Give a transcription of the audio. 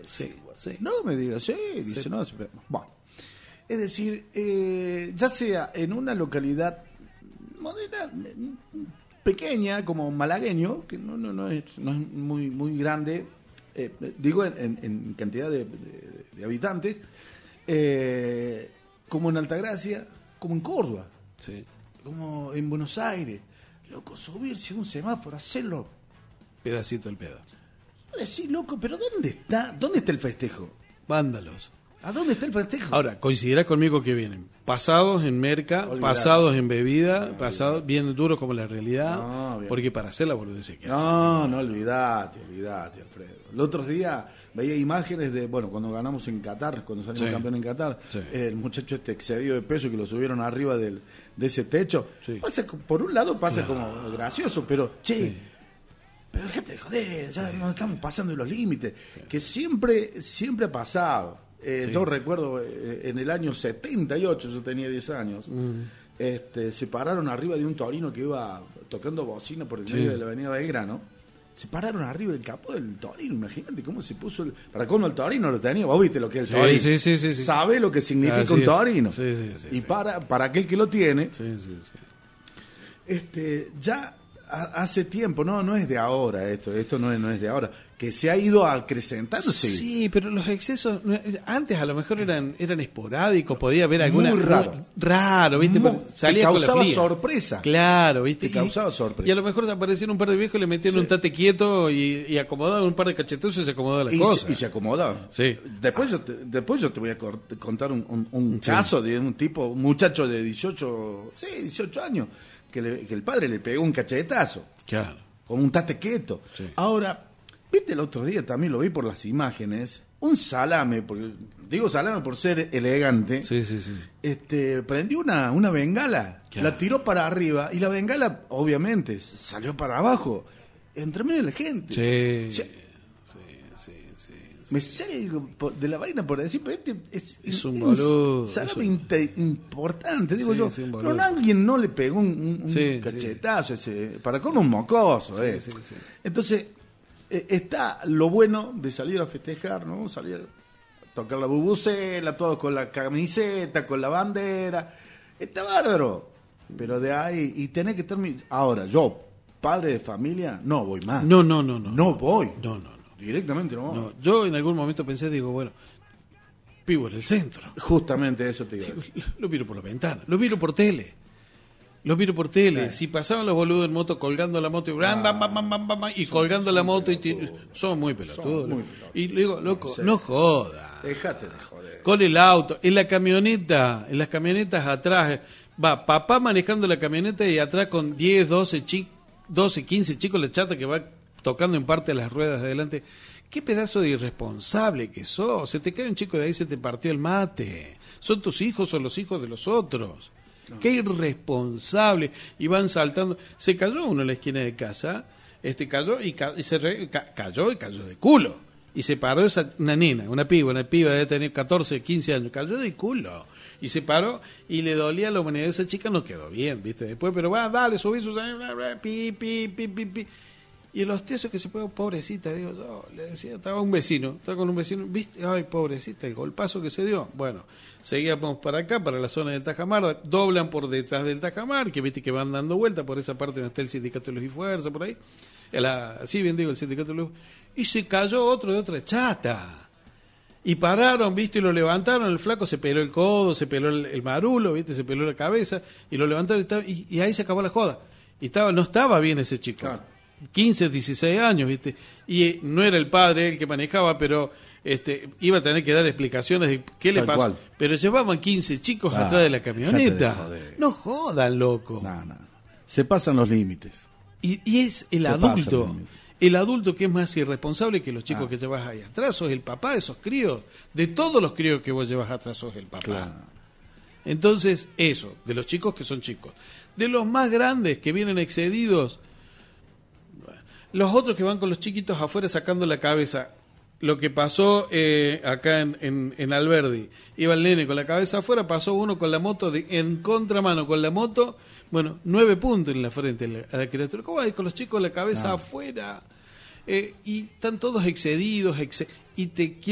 Sí, sí. No me digas, sí, dice, Sí. no. Bueno, es decir, ya sea en una localidad modera, pequeña, como malagueño, que no es muy, muy grande, digo en cantidad de habitantes, como en Altagracia, como en Córdoba, Sí. como en Buenos Aires. Loco, subirse a un semáforo, hacerlo. Pedacito el pedo. Decir, loco, pero ¿dónde está? ¿Dónde está el festejo? Vándalos. ¿A dónde está el festejo? Ahora, coincidirás conmigo que vienen pasados en merca, Olvidate. pasados en bebida, pasados bien duros como la realidad, No, bien. porque para hacer la boludez que hacen. No, olvidate, Alfredo. El otro día veía imágenes de, bueno, cuando ganamos en Qatar, cuando salimos Sí. campeón en Qatar, Sí. el muchacho excedido de peso que lo subieron arriba de ese techo. Sí. Por un lado pasa como gracioso, pero, che, Sí. pero déjate de joder, ya nos estamos pasando de los límites, que siempre ha pasado. Yo recuerdo en el año 78, yo tenía 10 años, se pararon arriba de un torino que iba tocando bocina por el medio de la avenida Belgrano. Se pararon arriba del capó del torino, imagínate cómo se puso para cómo el torino lo tenía, vos viste lo que es el torino, Sí. sabe lo que significa Así un es. torino, Sí, y para aquel que lo tiene, Sí. ya hace tiempo, no es de ahora esto no es de ahora, que se ha ido acrecentando. Sí, pero los excesos antes a lo mejor eran esporádicos, podía haber alguna Muy raro. raro, ¿viste? Salía te con la causaba fría. sorpresa. Claro, ¿viste? Te causaba sorpresa. Y a lo mejor aparecieron un par de viejos, le metían un tate quieto y acomodaban un par de cachetazos y se acomodaba la cosa. Y se acomodaba. Sí. Después yo te voy a contar un caso de un muchacho de 18 años, que el padre le pegó un cachetazo. Claro. Con un tate quieto. Sí. Ahora, viste el otro día, también lo vi por las imágenes, un salame, porque digo salame por ser elegante, Sí. prendió una bengala, Claro. la tiró para arriba, y la bengala, obviamente, salió para abajo, entre medio de la gente. Sí. Sí. Me sale algo de la vaina por decir, pero Es un boludo, salame es importante, digo Sí, yo. sí, un Pero boludo. alguien no le pegó un Sí, cachetazo, para con un mocoso. Sí. Entonces, está lo bueno de salir a festejar, ¿no? Salir a tocar la bubucela, todos con la camiseta, con la bandera. Está bárbaro. Pero de ahí, y tenés que terminar. Ahora, yo, padre de familia, no voy más. No. No voy. No. Directamente no voy. No, yo en algún momento pensé, digo, bueno, vivo en el centro. Justamente eso te iba a decir. Lo miro por la ventana, lo miro por tele. Si pasaban los boludos en moto colgando la moto y, bam, y colgando la moto son muy pelotudos. Son muy pelotudos. Y le digo, loco, Sí. no joda. Déjate de joder. Con el auto, en las camionetas atrás, va papá manejando la camioneta y atrás con 10, 12, 15 chicos la chata que va tocando en parte las ruedas de adelante. Qué pedazo de irresponsable que sos. Se te cae un chico de ahí, se te partió el mate. Son tus hijos o los hijos de los otros. Qué irresponsable. Y van saltando. Se cayó uno en la esquina de casa, cayó y cayó de culo. Y se paró una nena, una piba debe tener 14, 15 años, cayó de culo. Y se paró y le dolía la humanidad de esa chica, no quedó bien, ¿viste? Después, pero va, dale, subí sus años, pi. Y el hostioso que se pegó, pobrecita, digo yo, le decía, estaba con un vecino, ¿viste? Ay, pobrecita, el golpazo que se dio. Bueno, seguíamos para acá, para la zona del Tajamar, doblan por detrás del Tajamar, que viste que van dando vuelta por esa parte donde está el Sindicato de Luz y Fuerza, por ahí. Sí, bien digo, el Sindicato de Luz. Y se cayó otro de otra chata. Y pararon, viste, y lo levantaron, el flaco se peló el codo, se peló el marulo, viste, se peló la cabeza, y lo levantaron y ahí se acabó la joda. Y no estaba bien ese chico. Claro. 15, 16 años, ¿viste? Y no era el padre el que manejaba, pero iba a tener que dar explicaciones de qué le Tal pasó. cual. Pero llevaban 15 chicos Ah, atrás de la déjate camioneta. de joder. No jodan, loco. No. Se pasan los límites. Y es el Se adulto. pasan. El adulto que es más irresponsable que los chicos que llevas ahí atrás. Sos el papá de esos críos. De todos los críos que vos llevas atrás, sos el papá. Claro. Entonces, eso, de los chicos que son chicos. De los más grandes que vienen excedidos, los otros que van con los chiquitos afuera sacando la cabeza. Lo que pasó acá en Alberdi, iba el nene con la cabeza afuera, pasó uno con la moto en contramano con la moto, 9 puntos en la frente a la criatura. ¿Cómo hay con los chicos la cabeza afuera? Y están todos excedidos, y te quiero